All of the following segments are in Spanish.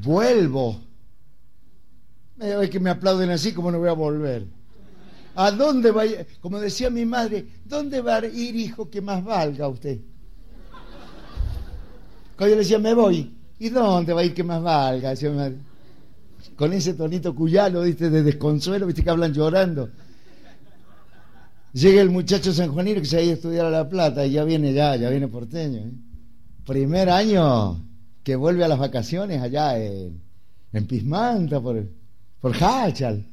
Vuelvo. Es que me aplauden así, como no voy a volver. ¿A dónde va a ir? Como decía mi madre, ¿dónde va a ir, hijo, que más valga usted? Cuando yo le decía, me voy. ¿Y dónde va a ir que más valga? Decía mi madre. Con ese tonito cuyano, ¿viste? De desconsuelo, ¿viste? Que hablan llorando. Llega el muchacho sanjuanino que se ha ido a estudiar a La Plata y ya viene porteño. Primer año que vuelve a las vacaciones allá en Pismanta, por Hachal.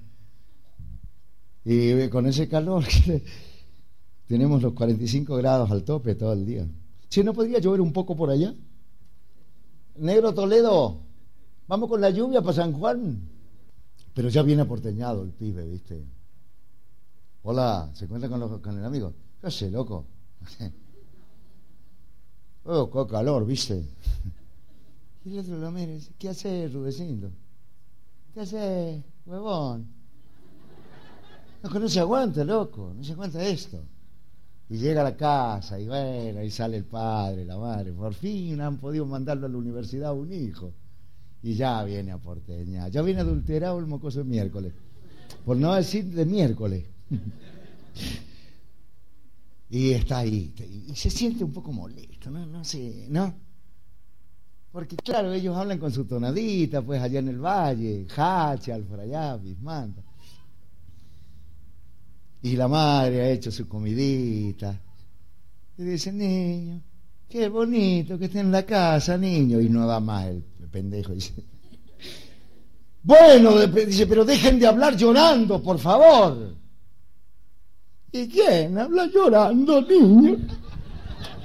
Y con ese calor que tenemos los 45 grados al tope todo el día. Si no podría llover un poco por allá. Negro Toledo, vamos con la lluvia para San Juan. Pero ya viene aporteñado el pibe, ¿viste? Hola, ¿se encuentra con el amigo? ¿Qué hace, loco? Oh, qué calor, ¿viste? Y el otro lo mira y dice, ¿qué hace, Rudecindo? ¿Qué hace, huevón? No se aguanta, loco, no se aguanta esto. Y llega a la casa y bueno, ahí sale el padre, la madre. Por fin han podido mandarlo a la universidad a un hijo. Y ya viene a porteña. Ya viene adulterado el mocoso de miércoles. Por no decir de miércoles. Y está ahí. Y se siente un poco molesto, ¿no? No sé, ¿no? Porque claro, ellos hablan con su tonadita, pues allá en el valle, Hachal, por allá, Bismanta. Y la madre ha hecho su comidita. Y dice, niño, qué bonito que esté en la casa, niño. Y no da más el pendejo. Dice, bueno, dice, pero dejen de hablar llorando, por favor. ¿Y quién habla llorando, niño?